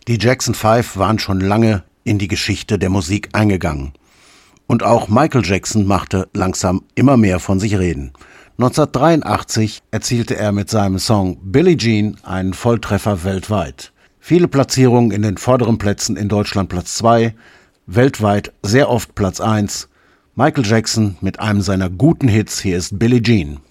Die Jackson 5 waren schon lange in die Geschichte der Musik eingegangen. Und auch Michael Jackson machte langsam immer mehr von sich reden. 1983 erzielte er mit seinem Song Billie Jean einen Volltreffer weltweit. Viele Platzierungen in den vorderen Plätzen, in Deutschland Platz 2, weltweit sehr oft Platz 1. Michael Jackson mit einem seiner guten Hits, hier ist Billie Jean.